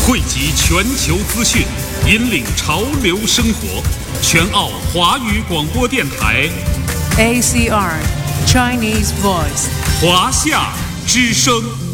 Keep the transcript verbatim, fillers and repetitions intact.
汇集全球资讯，引领潮流生活。全澳华语广播电台 A C R Chinese Voice 华夏之声。